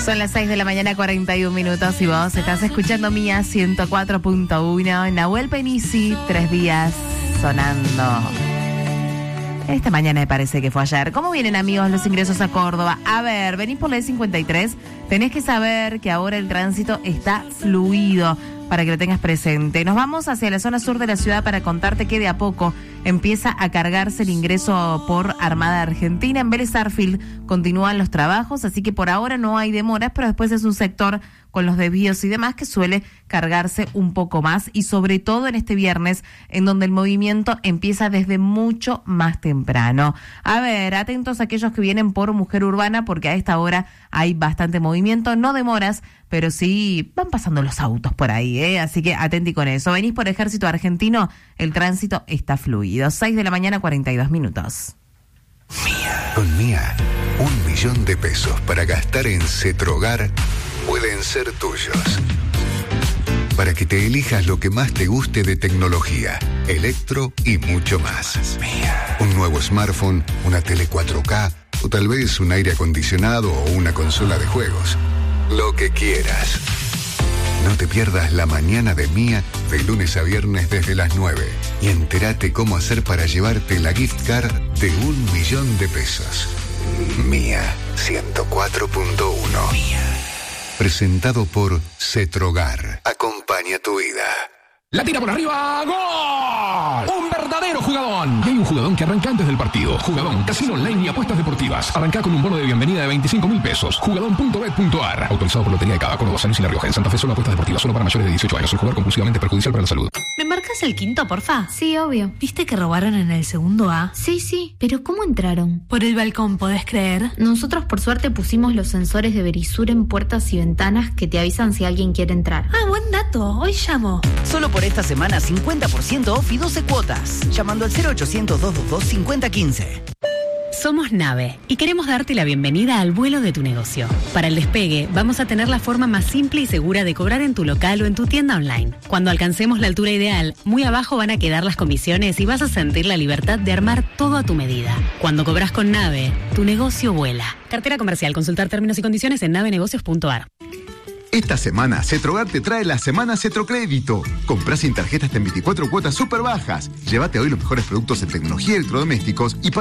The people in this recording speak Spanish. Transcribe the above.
Son las 6 de la mañana, 41 minutos, y vos estás escuchando Mía 104.1. Nahuel Penisi, 3 días sonando. Esta mañana me parece que fue ayer. ¿Cómo vienen, amigos, los ingresos a Córdoba? A ver, venís por la E53. Tenés que saber que ahora el tránsito está fluido, para que lo tengas presente. Nos vamos hacia la zona sur de la ciudad para contarte que de a poco empieza a cargarse el ingreso por Armada Argentina. En Vélez Sarsfield continúan los trabajos, así que por ahora no hay demoras, pero después es un sector con los desvíos y demás que suele cargarse un poco más, y sobre todo en este viernes, en donde el movimiento empieza desde mucho más temprano. A ver, atentos a aquellos que vienen por Mujer Urbana, porque a esta hora hay bastante movimiento, no demoras, pero sí van pasando los autos por ahí, así que atenti con eso. Venís por Ejército Argentino, el tránsito está fluido. 6 de la mañana, 42 minutos. Mía. Con Mía, 1 millón de pesos para gastar en Cetrogar pueden ser tuyos. Para que te elijas lo que más te guste de tecnología, electro y mucho más. Mía. Un nuevo smartphone, una tele 4K o tal vez un aire acondicionado o una consola de juegos. Lo que quieras. No te pierdas la mañana de Mía de lunes a viernes desde las 9 y entérate cómo hacer para llevarte la gift card de 1 millón de pesos. Mía 104.1. Mía. Presentado por Cetrogar. Acompaña tu vida. La tira por arriba, ¡gol! ¡Un verdadero jugadón! Y hay un jugadón que arranca antes del partido. Jugadón, casino online y apuestas deportivas. Arranca con un bono de bienvenida de 25.000 pesos. Jugadón.bet.ar. Autorizado por Lotería de Cava, Córdoba, San Luis y La Rioja. En Santa Fe solo apuestas deportivas, solo para mayores de 18 años. El jugador compulsivamente perjudicial para la salud. ¿Me marcas el quinto, porfa? Sí, obvio. ¿Viste que robaron en el segundo A? Sí, pero ¿cómo entraron? Por el balcón, ¿podés creer? Nosotros por suerte pusimos los sensores de Verisur en puertas y ventanas que te avisan si alguien quiere entrar. Ah, buen dato. Hoy llamo. Solo por esta semana 50% off y 12 cuotas. Llamando al 0800-222-5015. Somos Nave y queremos darte la bienvenida al vuelo de tu negocio. Para el despegue, vamos a tener la forma más simple y segura de cobrar en tu local o en tu tienda online. Cuando alcancemos la altura ideal, muy abajo van a quedar las comisiones y vas a sentir la libertad de armar todo a tu medida. Cuando cobras con Nave, tu negocio vuela. Cartera comercial. Consultar términos y condiciones en navenegocios.ar. Esta semana, Cetrogar te trae la Semana Cetrocrédito. Comprá sin tarjeta hasta en 24 cuotas súper bajas. Llévate hoy los mejores productos en tecnología y electrodomésticos y